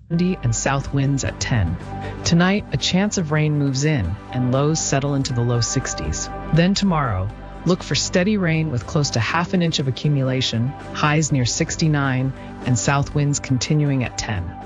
and south winds at 10. Tonight, a chance of rain moves in and lows settle into the low 60s. Then tomorrow, look for steady rain with close to half an inch of accumulation, highs near 69, and south winds continuing at 10.